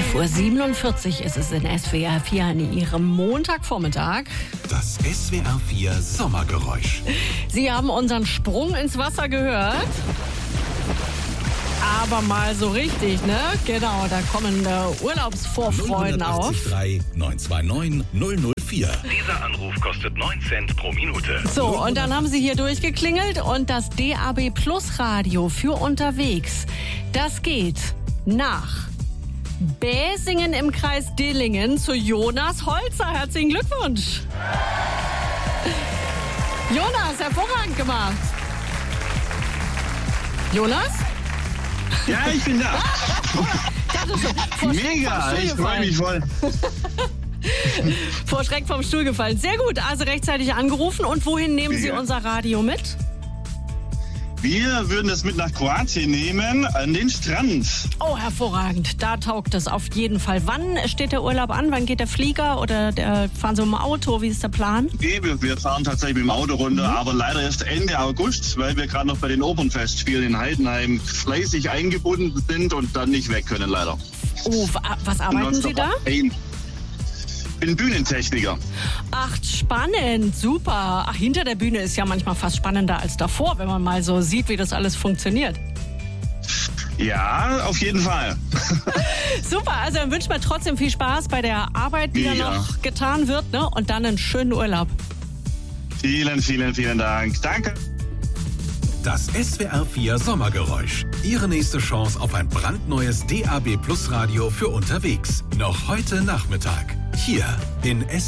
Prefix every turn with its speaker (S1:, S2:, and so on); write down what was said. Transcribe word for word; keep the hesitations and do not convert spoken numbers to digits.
S1: fünf Uhr siebenundvierzig ist es in S W R vier an Ihrem Montagvormittag.
S2: Das S W R vier Sommergeräusch.
S1: Sie haben unseren Sprung ins Wasser gehört. Aber mal so richtig, ne? Genau, da kommen äh, Urlaubsvorfreuden auf.
S2: drei neun zwei neun null null vier.
S3: Dieser Anruf kostet neun Cent pro Minute.
S1: So, und dann haben Sie hier durchgeklingelt und das D A B Plus Radio für unterwegs, das geht nach Bäsingen im Kreis Dillingen zu Jonas Holzer. Herzlichen Glückwunsch. Jonas, hervorragend gemacht. Jonas?
S4: Ja, ich bin da. Mega, ich freue mich voll.
S1: Vor Schreck vom Stuhl gefallen. Sehr gut, also rechtzeitig angerufen. Und wohin nehmen Sie
S4: Ja.
S1: unser Radio mit?
S4: Wir würden es mit nach Kroatien nehmen, an den Strand.
S1: Oh, hervorragend. Da taugt es auf jeden Fall. Wann steht der Urlaub an? Wann geht der Flieger oder der, fahren Sie mit dem Auto? Wie ist der Plan?
S4: Okay, wir, wir fahren tatsächlich mit dem Auto runter,
S1: Mhm.
S4: aber leider erst Ende August, weil wir gerade noch bei den Opernfestspielen in Heidenheim fleißig eingebunden sind und dann nicht weg können, leider.
S1: Oh, wa- was arbeiten Sie da?
S4: Ich bin Bühnentechniker.
S1: Ach, spannend. Super. Ach, hinter der Bühne ist ja manchmal fast spannender als davor, wenn man mal so sieht, wie das alles funktioniert.
S4: Ja, auf jeden Fall.
S1: Super, also dann wünschen wir trotzdem viel Spaß bei der Arbeit, die da
S4: Ja.
S1: noch getan wird, ne? Und dann einen schönen Urlaub.
S4: Vielen, vielen, vielen Dank. Danke.
S2: Das S W R vier Sommergeräusch. Ihre nächste Chance auf ein brandneues D A B Plus Radio für unterwegs. Noch heute Nachmittag. Hier in S W R